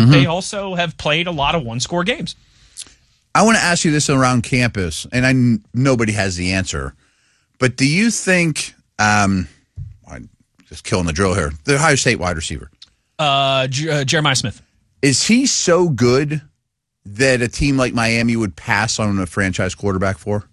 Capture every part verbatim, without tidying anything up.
mm-hmm. they also have played a lot of one-score games. I want to ask you this around campus, and I nobody has the answer, but do you think, um, I'm just killing the drill here, the Ohio State wide receiver, uh, J- uh, Jeremiah Smith, is he so good that a team like Miami would pass on a franchise quarterback for?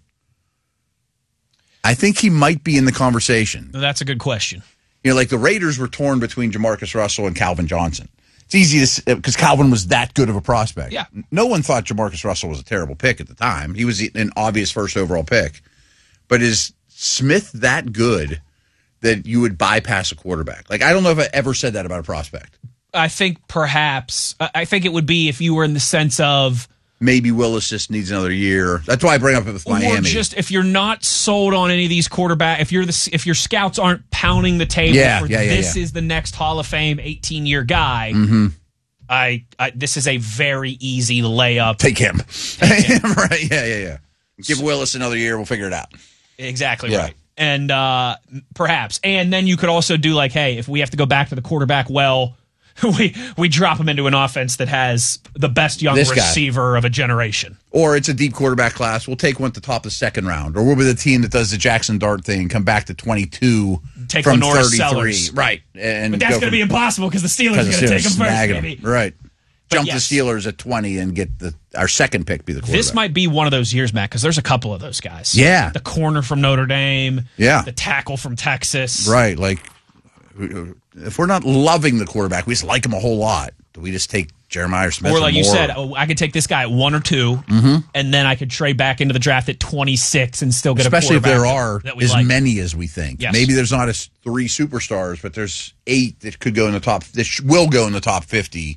I think he might be in the conversation. That's a good question. You know, like the Raiders were torn between Jamarcus Russell and Calvin Johnson. It's easy to because Calvin was that good of a prospect. Yeah. No one thought Jamarcus Russell was a terrible pick at the time. He was an obvious first overall pick. But is Smith that good that you would bypass a quarterback? Like, I don't know if I ever said that about a prospect. I think perhaps. I think it would be if you were in the sense of maybe Willis just needs another year. That's why I bring up it with Miami. Or just if you're not sold on any of these quarterbacks, if you're the if your scouts aren't pounding the table yeah, for yeah, yeah, this yeah. is the next Hall of Fame eighteen-year guy, mm-hmm. I, I this is a very easy layup. Take him. Take him. Right, yeah, yeah, yeah. Give Willis another year, we'll figure it out. Exactly yeah. right. And uh, perhaps. And then you could also do like, hey, if we have to go back to the quarterback well, we we drop him into an offense that has the best young This receiver guy. of a generation. Or it's a deep quarterback class. We'll take one at the top of the second round. Or we'll be the team that does the Jackson Dart thing, come back to twenty-two take from Lenora thirty-three. Sellers. Right. And but that's going to be impossible because the Steelers are going to take him first, baby. Right. But Jump yes. the Steelers at twenty and get the our second pick be the quarterback. This might be one of those years, Matt, because there's a couple of those guys. Yeah. The corner from Notre Dame. Yeah. The tackle from Texas. Right. Like, if we're not loving the quarterback, we just like him a whole lot. Do we just take Jeremiah Smith? Or like or you more? said, oh, I could take this guy at one or two, mm-hmm. and then I could trade back into the draft at twenty-six and still get Especially a if quarterback there are that, that we as like. many as we think. Yes. Maybe there's not as three superstars, but there's eight that could go in the top. That will go in the top fifty.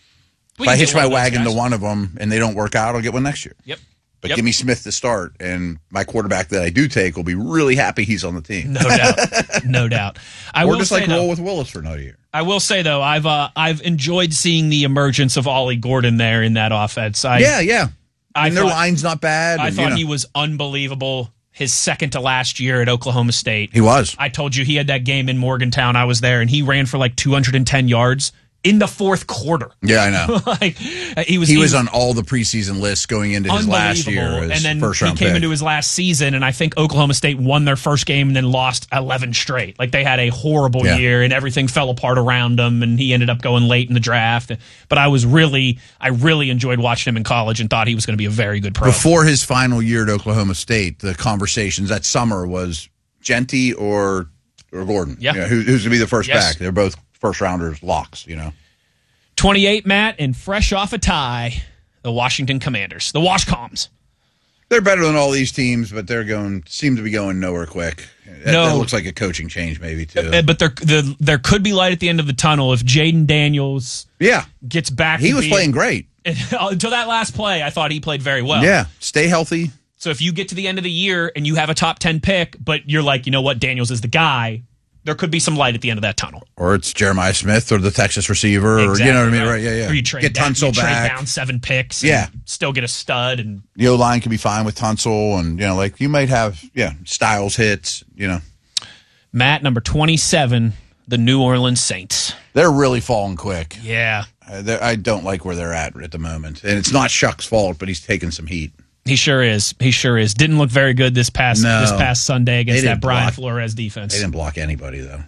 We if I can hitch get one my of those wagon guys. to one of them and they don't work out, I'll get one next year. Yep. But Yep. give me Smith to start, and my quarterback that I do take will be really happy he's on the team. No doubt, no doubt. I or will just say, like though, roll with Willis for another year. I will say though, I've uh, I've enjoyed seeing the emergence of Ollie Gordon there in that offense. I, yeah, yeah. I and their thought, line's not bad. I and, thought you know. he was unbelievable. His second to last year at Oklahoma State. He was. I told you he had that game in Morgantown. I was there, and he ran for like two hundred ten yards in the fourth quarter. Yeah, I know. like he was. He was on all the preseason lists going into his last year. As and then first he round came pick. into his last season, and I think Oklahoma State won their first game and then lost eleven straight. Like they had a horrible Yeah. year, and everything fell apart around him, and he ended up going late in the draft. But I was really, I really enjoyed watching him in college and thought he was going to be a very good pro. Before his final year at Oklahoma State, the conversations that summer was Genty or or Gordon. Yeah. You know, who, who's going to be the first Yes. back? They're both first rounders, locks, you know. twenty-eight, Matt, and fresh off a tie, the Washington Commanders, the Washcoms. They're better than all these teams, but they're going seem to be going nowhere quick. That, No. that looks like a coaching change, maybe too. Uh, But there, the, there could be light at the end of the tunnel if Jaden Daniels yeah, gets back. he to was being- playing great. Until that last play, I thought he played very well. Yeah, stay healthy. So if you get to the end of the year and you have a top ten pick, but you're like, you know what, Daniels is the guy, there could be some light at the end of that tunnel. Or it's Jeremiah Smith or the Texas receiver, Exactly, or you know what I mean, right? right? Yeah, yeah. Or you trade get down, Tunsil you trade back. down seven picks. And Yeah. still get a stud and The O line can be fine with Tunsil, and you know, like you might have, yeah, Styles hits. You know, Matt, number twenty-seven, the New Orleans Saints. they're really falling quick. Yeah, Uh, they're- I don't like where they're at at the moment, and it's not Shuck's fault, but he's taking some heat. he sure is. He sure is. Didn't look very good this past No. this past Sunday against They that didn't Brian block- Flores defense. They didn't block anybody though.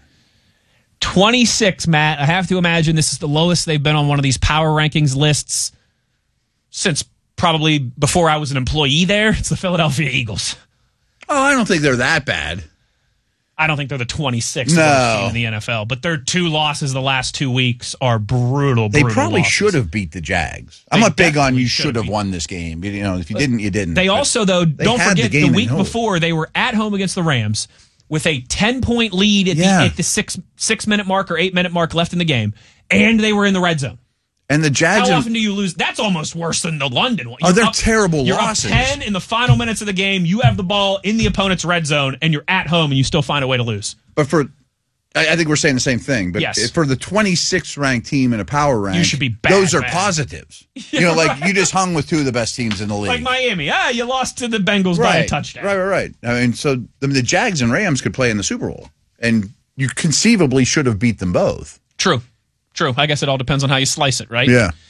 twenty-six, Matt. I have to imagine this is the lowest they've been on one of these power rankings lists since probably before I was an employee there. It's the Philadelphia Eagles. Oh, I don't think they're that bad. I don't think they're the twenty-sixth No. worst team in the N F L, but their two losses the last two weeks are brutal, They brutal probably losses. should have beat the Jags. I'm They not big on definitely you should should have beat- won this game. You know, if you didn't, you didn't. They But also, though, they don't had forget the, the, game week in hold. before they were at home against the Rams with a ten-point lead at Yeah. the, at the six, six-minute mark or eight-minute mark left in the game, and they were in the red zone. And the Jags How are- often do you lose? That's almost worse than the London one. Oh, You're they're up- terrible you're losses. You're up ten in the final minutes of the game. You have the ball in the opponent's red zone, and you're at home, and you still find a way to lose. But for, I, I think we're saying the same thing. But Yes. for the twenty-sixth ranked team in a power rank, You should be bad, those are bad. positives. You know, like you just hung with two of the best teams in the league. Like Miami. Ah, you lost to the Bengals by a right, touchdown. right, right, right. I mean, so I mean, the Jags and Rams could play in the Super Bowl, and you conceivably should have beat them both. True. True. I guess it all depends on how you slice it, right? Yeah.